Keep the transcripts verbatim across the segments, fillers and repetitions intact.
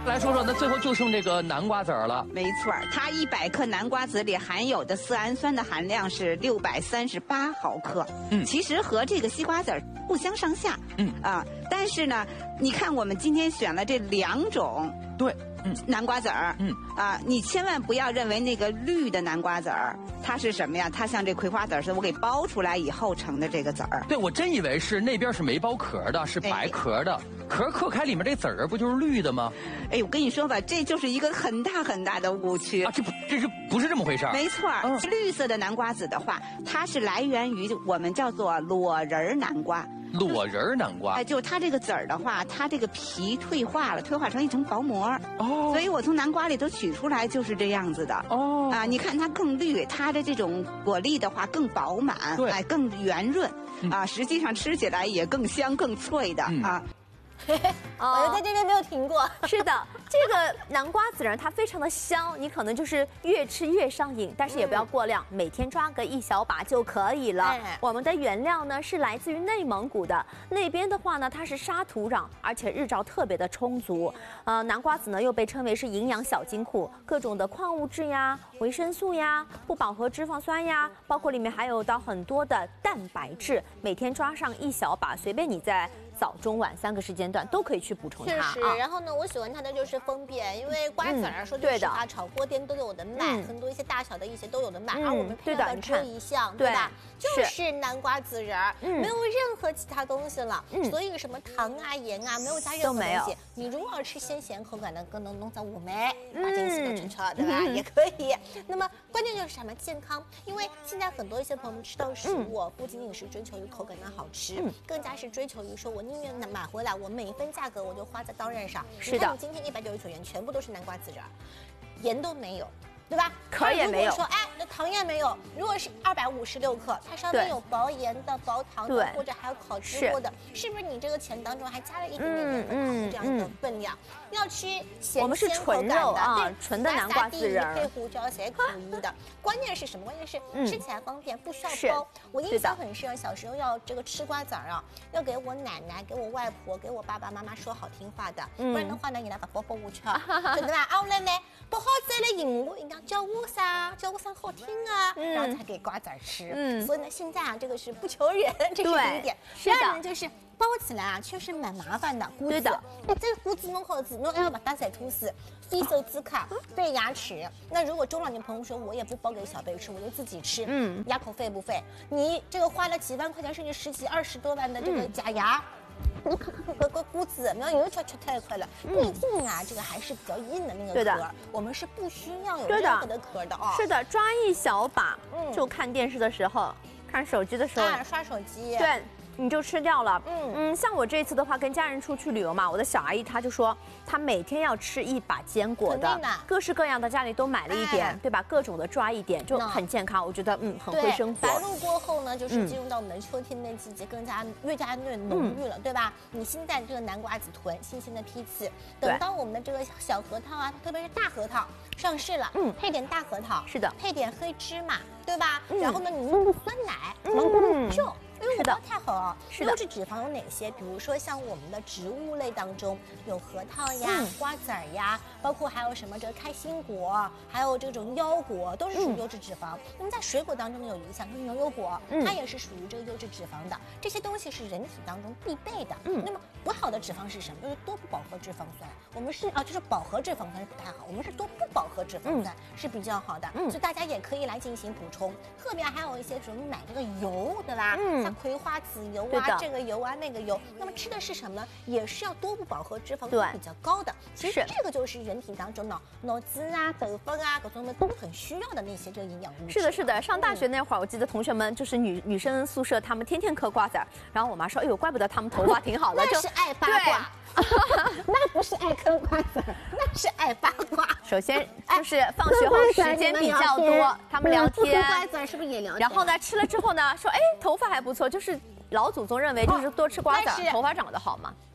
来说说，那最后就剩这个南瓜籽儿了。 没错，它一百克南瓜籽里含有的色氨酸的含量是六百三十八毫克。嗯，其实和这个西瓜籽儿不相上下。嗯啊，但是呢，你看我们今天选了这两种。 对。嗯， 南瓜籽儿，嗯啊，你千万不要认为那个绿的南瓜籽儿，它是什么呀？它像这葵花籽儿似的，我给剥出来以后成的这个籽儿。 对，我真以为是那边是没剥壳的，是白壳的，哎、壳嗑开里面这籽儿不就是绿的吗？ 哎，我跟你说吧，这就是一个很大很大的误区啊！这不，这是不是这么回事？ 没错，嗯、绿色的南瓜籽的话，它是来源于我们叫做裸仁南瓜。 裸仁南瓜， 哎，就它这个籽儿的话，它这个皮退化了，退化成一层薄膜。哦，所以我从南瓜里头取出来就是这样子的。哦，啊，你看它更绿，它的这种果粒的话更饱满，哎，更圆润，嗯、啊，实际上吃起来也更香、更脆的、嗯、啊。 我就在这边没有停过。 是的，这个南瓜籽仁它非常的香，你可能就是越吃越上瘾，但是也不要过量，嗯、每天抓个一小把就可以了。哎、我们的原料呢是来自于内蒙古的，那边的话呢它是沙土壤，而且日照特别的充足。呃，南瓜籽呢又被称为是营养小金库，各种的矿物质呀、维生素呀、不饱和脂肪酸呀，包括里面还有到很多的蛋白质，每天抓上一小把，随便你在早中晚三个时间段都可以去补充它。 确实，啊、然后呢，我喜欢它的就是方便，因为瓜子儿说句实话，炒锅店都有的卖，嗯、很多一些大小的一些都有的卖。嗯、而我们配料的只有一项，对吧？就是南瓜籽仁儿，嗯、没有任何其他东西了。嗯、所以什么糖啊、盐啊，没有加任何东西。你如果要吃鲜咸口感的，更能弄在五枚，把这个都吃吃，对吧？嗯、也可以。那么关键就是什么健康？因为现在很多一些朋友们吃到食物，嗯、不仅仅是追求于口感的好吃，嗯、更加是追求于说我宁愿买回来，我每一分价格我就花在刀刃上。是的，你看你今天一百九十九元全部都是南瓜籽仁，盐都没有。对吧？ 壳也没有。 说哎，那糖也没有。如果是二百五十六克，它上面有薄盐的、薄糖的，或者还有烤制过的，是不是你这个钱当中还加了一点点的糖这样的分量？要吃咸我们是纯肉啊，纯的南瓜籽仁， 配胡椒也可以的。关键是什么？关键是吃起来方便，不需要包。我印象很深，小时候要这个吃瓜子儿啊，要给我奶奶、给我外婆、给我爸爸妈妈说好听话的，不然的话呢，你来把包包我吃，对吧？啊，我来呢，不好再来引我，应该。叫我啥？叫我啥好听啊，嗯、然后才给瓜子吃。嗯，所以呢，现在啊，这个是不求人，这是第一点。第二呢，就是包起来啊，确实蛮麻烦的。 对的， 那这个谷子弄好子，侬还要把它再吐司，费手指卡，费牙齿。那如果中老年朋友说，我也不包给小辈吃，我就自己吃，嗯，牙口费不费？你这个花了几万块钱，甚至十几、二十多万的这个假牙。嗯你看看个个骨子，没有有吃吃太快了。毕竟啊，这个还是比较硬的那个壳，我们是不需要有任何的壳的啊。 是的，抓一小把，就看电视的时候，看手机的时候， 刷手机。 对。你就吃掉了。嗯嗯，像我这次的话，跟家人出去旅游嘛，我的小阿姨她就说，她每天要吃一把坚果的，各式各样的，家里都买了一点，哎、对吧？各种的抓一点，就很健康。我觉得嗯，很会生活。 白露过后呢，就是进入到我们的秋天的季节，更加越加越浓郁了，嗯、对吧？你新带这个南瓜子囤，新鲜的批次，等到我们的这个小核桃啊，特别是大核桃上市了，嗯，配点大核桃， 是的， 配点黑芝麻，对吧？嗯、然后呢，你弄个酸奶，能够就。因为我不太好啊，优质脂肪有哪些？比如说像我们的植物类当中有核桃呀、嗯、瓜子儿呀，包括还有什么这个开心果，还有这种腰果，都是属于优质脂肪。嗯、那么在水果当中呢，有一项就是牛油果，嗯、它也是属于这个优质脂肪的。这些东西是人体当中必备的。嗯，那么不好的脂肪是什么？就是多不饱和脂肪酸。我们是啊，就是饱和脂肪酸是不太好，我们是多不饱和脂肪酸是比较好的。嗯，所以大家也可以来进行补充。特别还有一些什么买这个油，对吧？嗯。葵花籽油啊，这个油啊，那个油，那么吃的是什么呢？也是要多不饱和脂肪比较高的。其实这个就是人体当中呢，脑子啊、豆腐啊，各种的都很需要的那些这个营养物质。 是的，是的。上大学那会儿，我记得同学们就是女女生宿舍，她们天天嗑瓜子儿，然后我妈说：“哎呦，怪不得她们头发挺好的。” 那是爱八卦。那不是爱嗑瓜子，那是爱八卦。 首先就是放学后时间比较多，他们聊天， 瓜子是不是也聊天？ 然后呢，吃了之后呢，说哎头发还不错，就是老祖宗认为就是多吃瓜子，头发长得好嘛。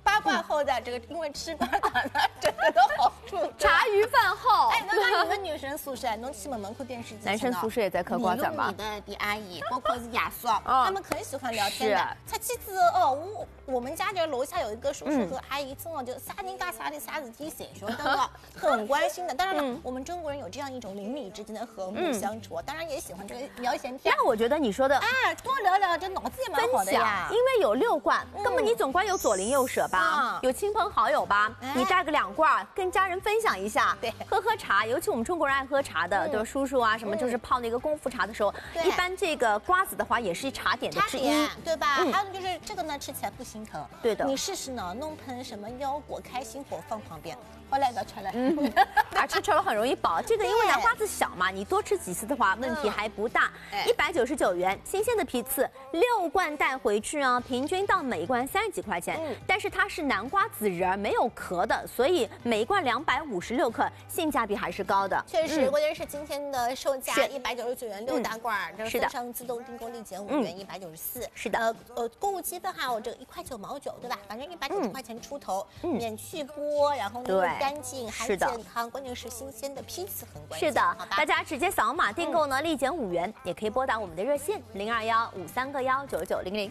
八卦后的这个，因为吃瓜咋的这个的好处。 茶余饭后， 哎，那那你们女生宿舍，侬去门门口电视机， 男生宿舍也在嗑瓜子吗？ 你的的阿姨，包括是亚叔，他们很喜欢聊天的。出去之后哦，我我们家这楼下有一个叔叔和阿姨，真的就啥人干啥的啥事体谁说的，很关心的。当然了，我们中国人有这样一种邻里之间的和睦相处，当然也喜欢这个聊闲天。 那我觉得你说的， 哎，多聊聊，这脑子也蛮好的呀。 因为有六罐，根本你总归有左邻右舍吧，有亲朋好友吧，你带个两罐，跟家人分享一下， 对， 喝喝茶。尤其我们中国人爱喝茶的，对吧？叔叔啊什么，就是泡那个功夫茶的时候，一般这个瓜子的话也是茶点的之一， 对吧？还有就是这个呢，吃起来不心疼。 对的， 你试试呢，弄盆什么腰果、开心果放旁边。后来不要吃了， 嗯，而吃吃了很容易饱。这个因为南瓜子小嘛，你多吃几次的话，问题还不大。一百九十九元，新鲜的批次，六罐带回去啊，平均到每一罐三十几块钱。嗯，但是它是南瓜子仁没有壳的，所以每一罐两百五十六克，性价比还是高的。 确实，关键是今天的售价一百九十九元六大罐，这是上自动订购立减五元，一百九十四。 是的， 呃呃，购物积分还有这个一块九毛九，对吧？反正一百九十块钱出头，免去剥，然后呢又干净还健康，关键是新鲜的批次很关键。 是的，好吧，大家直接扫码订购呢，立减五元，也可以拨打我们的热线零二幺五三个幺九九零零。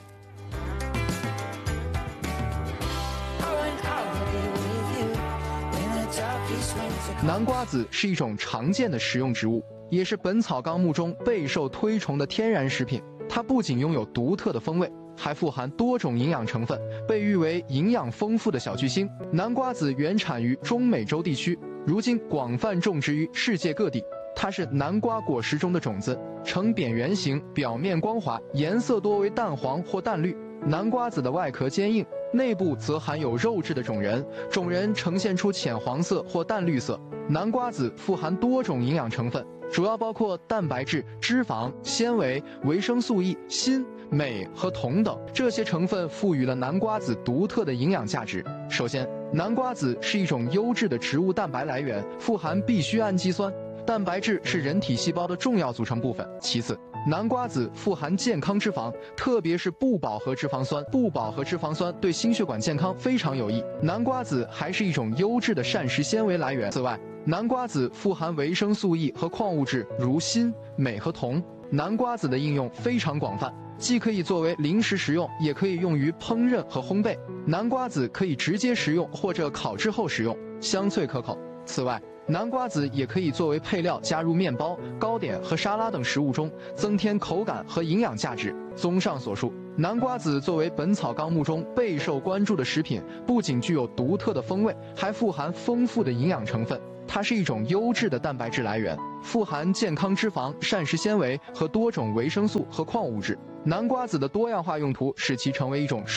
南瓜子是一种常见的食用植物，也是《本草纲目》中备受推崇的天然食品。它不仅拥有独特的风味，还富含多种营养成分，被誉为营养丰富的小巨星。南瓜子原产于中美洲地区，如今广泛种植于世界各地。它是南瓜果实中的种子，呈扁圆形，表面光滑，颜色多为淡黄或淡绿。南瓜子的外壳坚硬，内部则含有肉质的种仁，种仁呈现出浅黄色或淡绿色。南瓜子富含多种营养成分，主要包括蛋白质、脂肪、纤维、维生素 E、锌、镁和铜等。这些成分赋予了南瓜子独特的营养价值。首先，南瓜子是一种优质的植物蛋白来源，富含必需氨基酸。蛋白质是人体细胞的重要组成部分。其次，南瓜子富含健康脂肪，特别是不饱和脂肪酸。不饱和脂肪酸对心血管健康非常有益。南瓜子还是一种优质的膳食纤维来源。此外，南瓜子富含维生素 E 和矿物质如锌、镁和铜。南瓜子的应用非常广泛，既可以作为零食食用，也可以用于烹饪和烘焙。南瓜子可以直接食用或者烤制后食用，香脆可口。此外，南瓜子也可以作为配料加入面包、糕点和沙拉等食物中，增添口感和营养价值。综上所述，南瓜子作为《本草纲目》中备受关注的食品，不仅具有独特的风味，还富含丰富的营养成分。它是一种优质的蛋白质来源，富含健康脂肪、膳食纤维和多种维生素和矿物质。南瓜子的多样化用途使其成为一种